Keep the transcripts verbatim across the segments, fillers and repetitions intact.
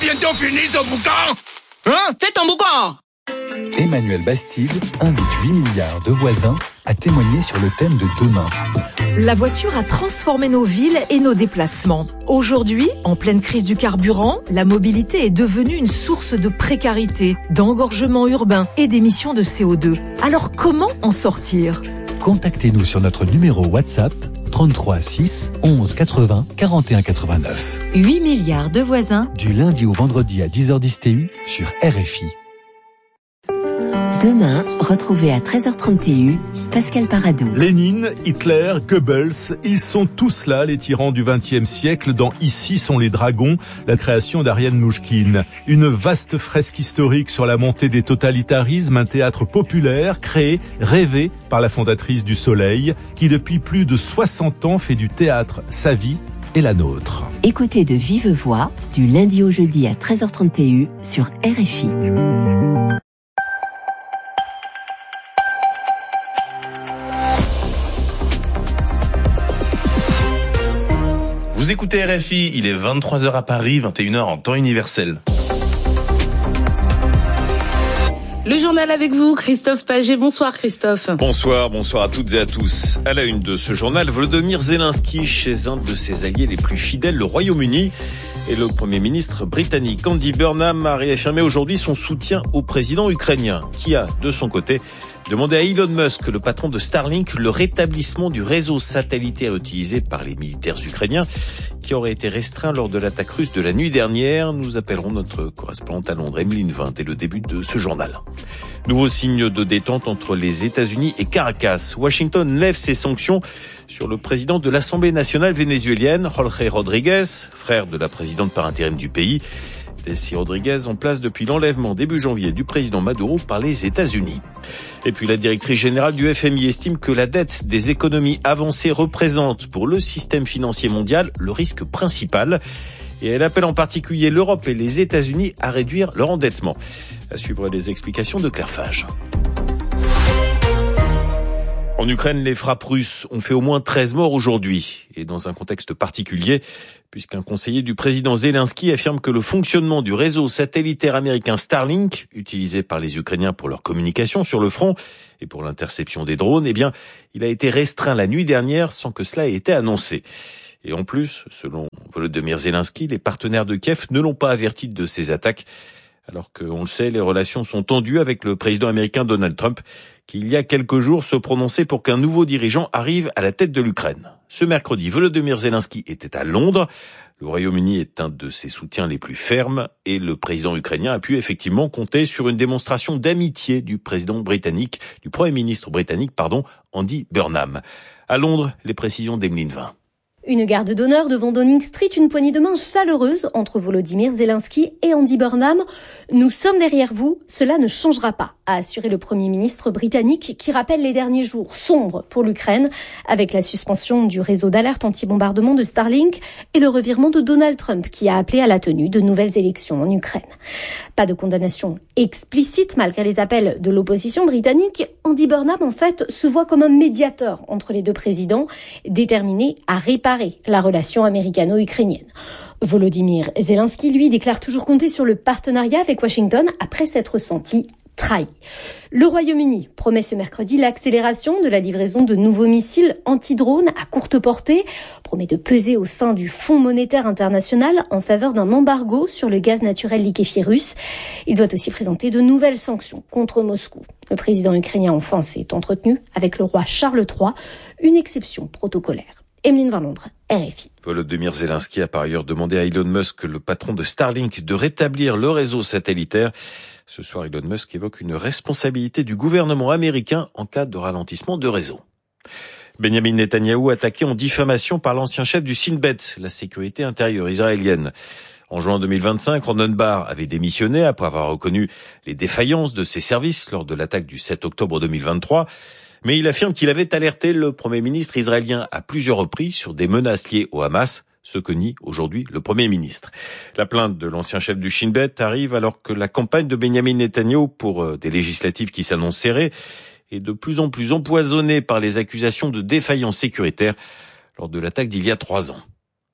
bientôt fini ce boucan? Hein? Fais ton boucan! Emmanuel Bastide invite huit milliards de voisins à témoigner sur le thème de demain. La voiture a transformé nos villes et nos déplacements. Aujourd'hui, en pleine crise du carburant, la mobilité est devenue une source de précarité, d'engorgement urbain et d'émissions de C O deux. Alors comment en sortir? Contactez-nous sur notre numéro WhatsApp trente-trois six onze quatre-vingts quarante et un quatre-vingt-neuf. huit milliards de voisins. Du lundi au vendredi à dix heures dix T U sur R F I. Demain, retrouvez à treize heures trente T U Pascal Paradou. Lénine, Hitler, Goebbels, ils sont tous là, les tyrans du vingtième siècle, dans Ici sont les dragons, la création d'Ariane Mnouchkine. Une vaste fresque historique sur la montée des totalitarismes, un théâtre populaire, créé, rêvé par la fondatrice du Soleil, qui depuis plus de soixante ans fait du théâtre sa vie et la nôtre. Écoutez de vive voix, du lundi au jeudi à treize heures trente T U sur R F I. Vous écoutez R F I, il est vingt-trois heures à Paris, vingt et une heures en temps universel. Le journal avec vous, Christophe Paget. Bonsoir Christophe. Bonsoir, bonsoir à toutes et à tous. À la une de ce journal, Volodymyr Zelensky chez un de ses alliés les plus fidèles, le Royaume-Uni. Et le Premier ministre britannique Andy Burnham a réaffirmé aujourd'hui son soutien au président ukrainien, qui a, de son côté, demandé à Elon Musk, le patron de Starlink, le rétablissement du réseau satellitaire utilisé par les militaires ukrainiens, qui aurait été restreint lors de l'attaque russe de la nuit dernière. Nous appellerons notre correspondante à Londres, Emeline Vint, dès le début de ce journal. Nouveau signe de détente entre les États-Unis et Caracas. Washington lève ses sanctions sur le président de l'Assemblée nationale vénézuélienne, Jorge Rodriguez, frère de la présidente par intérim du pays. Desi Rodriguez en place depuis l'enlèvement début janvier du président Maduro par les États-Unis. Et puis la directrice générale du F M I estime que la dette des économies avancées représente pour le système financier mondial le risque principal. Et elle appelle en particulier l'Europe et les États-Unis à réduire leur endettement. À suivre les explications de Claire Fage. En Ukraine, les frappes russes ont fait au moins treize morts aujourd'hui, et dans un contexte particulier, puisqu'un conseiller du président Zelensky affirme que le fonctionnement du réseau satellitaire américain Starlink, utilisé par les Ukrainiens pour leur communication sur le front et pour l'interception des drones, eh bien, il a été restreint la nuit dernière sans que cela ait été annoncé. Et en plus, selon Volodymyr Zelensky, les partenaires de Kiev ne l'ont pas averti de ces attaques, alors qu'on le sait, les relations sont tendues avec le président américain Donald Trump, qui il y a quelques jours se prononçait pour qu'un nouveau dirigeant arrive à la tête de l'Ukraine. Ce mercredi, Volodymyr Zelensky était à Londres. Le Royaume-Uni est un de ses soutiens les plus fermes et le président ukrainien a pu effectivement compter sur une démonstration d'amitié du président britannique, du Premier ministre britannique, pardon, Andy Burnham. À Londres, les précisions d'Emeline Vint. Une garde d'honneur devant Downing Street, une poignée de main chaleureuse entre Volodymyr Zelensky et Andy Burnham. Nous sommes derrière vous, cela ne changera pas, a assuré le Premier ministre britannique qui rappelle les derniers jours sombres pour l'Ukraine avec la suspension du réseau d'alerte anti-bombardement de Starlink et le revirement de Donald Trump qui a appelé à la tenue de nouvelles élections en Ukraine. Pas de condamnation explicite malgré les appels de l'opposition britannique. Andy Burnham en fait se voit comme un médiateur entre les deux présidents, déterminé à réparer la relation américano-ukrainienne. Volodymyr Zelensky, lui, déclare toujours compter sur le partenariat avec Washington après s'être senti trahi. Le Royaume-Uni promet ce mercredi l'accélération de la livraison de nouveaux missiles anti-drones à courte portée, promet de peser au sein du Fonds monétaire international en faveur d'un embargo sur le gaz naturel liquéfié russe. Il doit aussi présenter de nouvelles sanctions contre Moscou. Le président ukrainien enfin s'est entretenu avec le roi Charles trois, une exception protocolaire. Emeline Vint, Londres, R F I. Volodymyr Zelensky a par ailleurs demandé à Elon Musk, le patron de Starlink, de rétablir le réseau satellitaire. Ce soir, Elon Musk évoque une responsabilité du gouvernement américain en cas de ralentissement de réseau. Benjamin Netanyahou attaqué en diffamation par l'ancien chef du Shin Bet, la sécurité intérieure israélienne. En juin deux mille vingt-cinq, Rondon Bar avait démissionné après avoir reconnu les défaillances de ses services lors de l'attaque du sept octobre deux mille vingt-trois. Mais il affirme qu'il avait alerté le Premier ministre israélien à plusieurs reprises sur des menaces liées au Hamas, ce que nie aujourd'hui le Premier ministre. La plainte de l'ancien chef du Shin Bet arrive alors que la campagne de Benjamin Netanyahou pour des législatives qui s'annoncent serrées est de plus en plus empoisonnée par les accusations de défaillance sécuritaire lors de l'attaque d'il y a trois ans.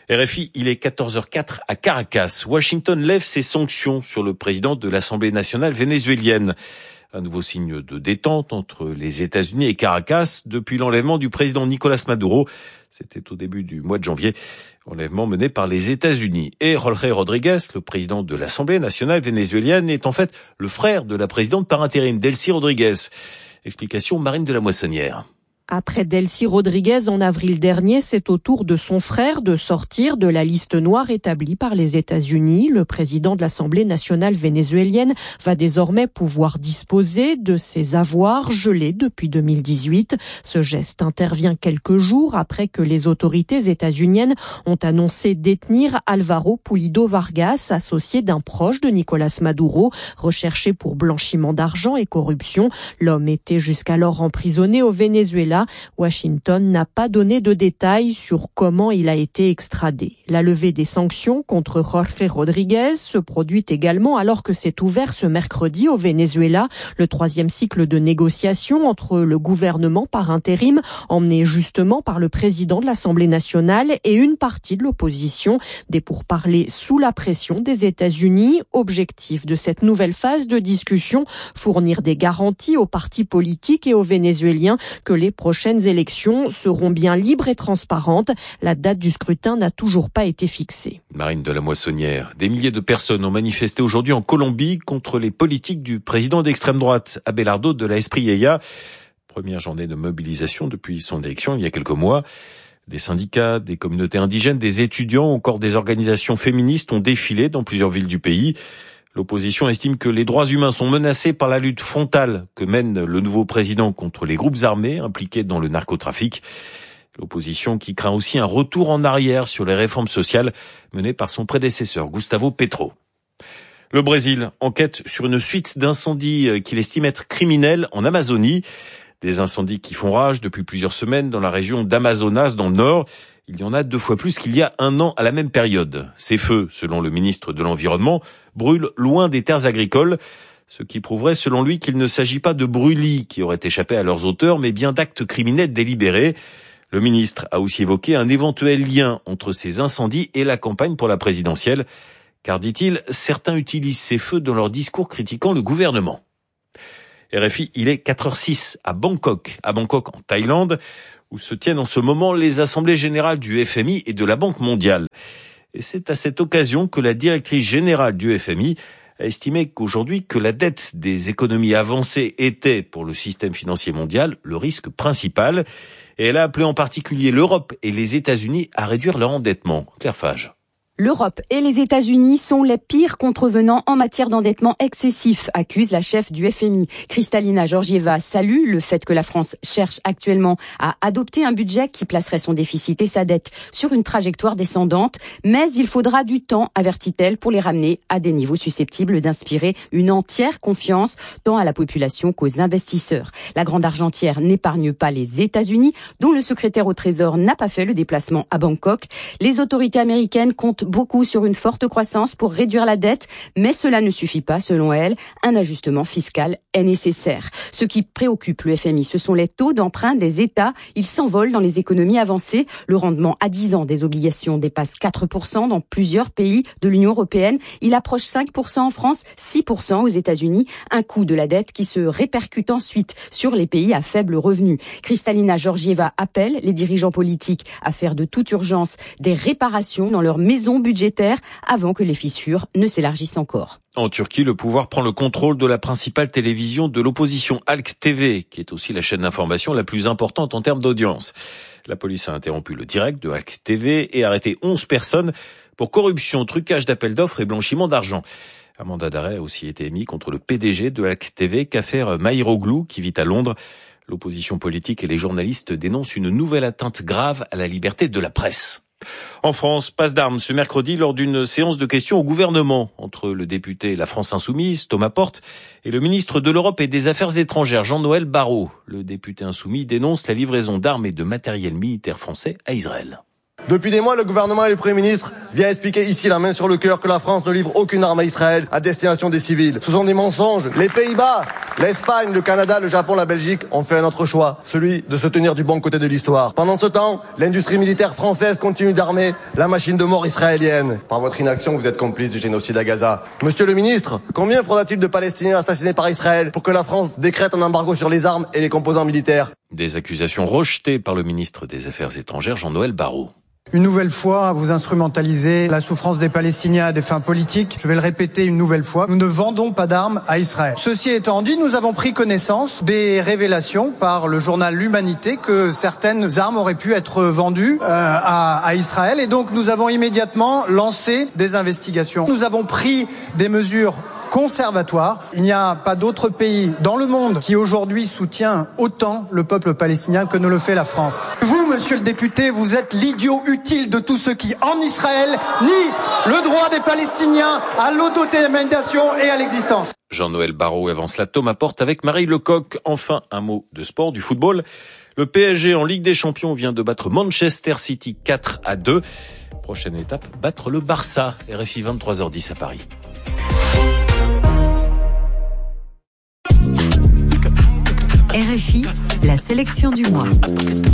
R F I, il est quatorze heures zéro quatre à Caracas. Washington lève ses sanctions sur le président de l'Assemblée nationale vénézuélienne. Un nouveau signe de détente entre les États-Unis et Caracas depuis l'enlèvement du président Nicolás Maduro. C'était au début du mois de janvier, enlèvement mené par les États-Unis. Et Jorge Rodríguez, le président de l'Assemblée nationale vénézuélienne, est en fait le frère de la présidente par intérim, Delcy Rodríguez. Explication Marine de la Moissonnière. Après Delcy Rodríguez en avril dernier, c'est au tour de son frère de sortir de la liste noire établie par les États-Unis. Le président de l'Assemblée nationale vénézuélienne va désormais pouvoir disposer de ses avoirs gelés depuis deux mille dix-huit. Ce geste intervient quelques jours après que les autorités états-uniennes ont annoncé détenir Álvaro Pulido Vargas, associé d'un proche de Nicolás Maduro, recherché pour blanchiment d'argent et corruption. L'homme était jusqu'alors emprisonné au Venezuela. Washington n'a pas donné de détails sur comment il a été extradé. La levée des sanctions contre Jorge Rodríguez se produit également alors que s'est ouvert ce mercredi au Venezuela le troisième cycle de négociations entre le gouvernement par intérim, emmené justement par le président de l'Assemblée nationale et une partie de l'opposition. Des pourparlers sous la pression des États-Unis. Objectif de cette nouvelle phase de discussion, fournir des garanties aux partis politiques et aux Vénézuéliens que les prochaines élections seront bien libres et transparentes. La date du scrutin n'a toujours pas été fixée. Marine de la Moissonnière. Des milliers de personnes ont manifesté aujourd'hui en Colombie contre les politiques du président d'extrême droite, Abelardo de la Espriella. Première journée de mobilisation depuis son élection il y a quelques mois. Des syndicats, des communautés indigènes, des étudiants, encore des organisations féministes ont défilé dans plusieurs villes du pays. L'opposition estime que les droits humains sont menacés par la lutte frontale que mène le nouveau président contre les groupes armés impliqués dans le narcotrafic. L'opposition qui craint aussi un retour en arrière sur les réformes sociales menées par son prédécesseur, Gustavo Petro. Le Brésil enquête sur une suite d'incendies qu'il estime être criminels en Amazonie. Des incendies qui font rage depuis plusieurs semaines dans la région d'Amazonas, dans le nord. Il y en a deux fois plus qu'il y a un an à la même période. Ces feux, selon le ministre de l'Environnement, brûlent loin des terres agricoles, ce qui prouverait, selon lui, qu'il ne s'agit pas de brûlis qui auraient échappé à leurs auteurs, mais bien d'actes criminels délibérés. Le ministre a aussi évoqué un éventuel lien entre ces incendies et la campagne pour la présidentielle, car, dit-il, certains utilisent ces feux dans leurs discours critiquant le gouvernement. R F I, il est quatre heures six à Bangkok, à Bangkok en Thaïlande, où se tiennent en ce moment les assemblées générales du F M I et de la Banque mondiale. Et c'est à cette occasion que la directrice générale du F M I a estimé qu'aujourd'hui que la dette des économies avancées était, pour le système financier mondial, le risque principal. Et elle a appelé en particulier l'Europe et les États-Unis à réduire leur endettement. Claire Fage. L'Europe et les États-Unis sont les pires contrevenants en matière d'endettement excessif, accuse la chef du F M I. Kristalina Georgieva salue le fait que la France cherche actuellement à adopter un budget qui placerait son déficit et sa dette sur une trajectoire descendante, mais il faudra du temps, avertit-elle, pour les ramener à des niveaux susceptibles d'inspirer une entière confiance tant à la population qu'aux investisseurs. La grande argentière n'épargne pas les États-Unis, dont le secrétaire au Trésor n'a pas fait le déplacement à Bangkok. Les autorités américaines comptent beaucoup sur une forte croissance pour réduire la dette, mais cela ne suffit pas, selon elle. Un ajustement fiscal est nécessaire. Ce qui préoccupe le F M I, ce sont les taux d'emprunt des États. Ils s'envolent dans les économies avancées. Le rendement à dix ans des obligations dépasse quatre pour cent dans plusieurs pays de l'Union européenne. Il approche cinq pour cent en France, six pour cent aux États-Unis. Un coût de la dette qui se répercute ensuite sur les pays à faible revenu. Kristalina Georgieva appelle les dirigeants politiques à faire de toute urgence des réparations dans leur maison budgétaire avant que les fissures ne s'élargissent encore. En Turquie, le pouvoir prend le contrôle de la principale télévision de l'opposition, Halk T V, qui est aussi la chaîne d'information la plus importante en termes d'audience. La police a interrompu le direct de Halk T V et arrêté onze personnes pour corruption, trucage d'appels d'offres et blanchiment d'argent. Un mandat d'arrêt a aussi été émis contre le P D G de Halk T V, Kafer Maïroglou, qui vit à Londres. L'opposition politique et les journalistes dénoncent une nouvelle atteinte grave à la liberté de la presse. En France, passe d'armes ce mercredi lors d'une séance de questions au gouvernement entre le député La France Insoumise, Thomas Porte, et le ministre de l'Europe et des Affaires étrangères, Jean-Noël Barrot. Le député insoumis dénonce la livraison d'armes et de matériel militaire français à Israël. Depuis des mois, le gouvernement et le Premier ministre viennent expliquer ici, la main sur le cœur, que la France ne livre aucune arme à Israël à destination des civils. Ce sont des mensonges. Les Pays-Bas L'Espagne, le Canada, le Japon, la Belgique ont fait un autre choix, celui de se tenir du bon côté de l'histoire. Pendant ce temps, l'industrie militaire française continue d'armer la machine de mort israélienne. Par votre inaction, vous êtes complice du génocide à Gaza. Monsieur le ministre, combien faudra-t-il de Palestiniens assassinés par Israël pour que la France décrète un embargo sur les armes et les composants militaires? Des accusations rejetées par le ministre des Affaires étrangères, Jean-Noël Barrot. Une nouvelle fois, vous instrumentalisez la souffrance des Palestiniens à des fins politiques. Je vais le répéter une nouvelle fois. Nous ne vendons pas d'armes à Israël. Ceci étant dit, nous avons pris connaissance des révélations par le journal L'Humanité que certaines armes auraient pu être vendues euh, à, à Israël. Et donc, nous avons immédiatement lancé des investigations. Nous avons pris des mesures conservatoire. Il n'y a pas d'autre pays dans le monde qui aujourd'hui soutient autant le peuple palestinien que ne le fait la France. Vous, monsieur le député, vous êtes l'idiot utile de tous ceux qui, en Israël, nient le droit des Palestiniens à l'autodétermination et à l'existence. Jean-Noël Barrot avance la Thomas Porte avec Marie Lecoq. Enfin, un mot de sport, du football. Le P S G en Ligue des Champions vient de battre Manchester City quatre à deux. Prochaine étape, battre le Barça. R F I vingt-trois heures dix à Paris. R F I, la sélection du mois.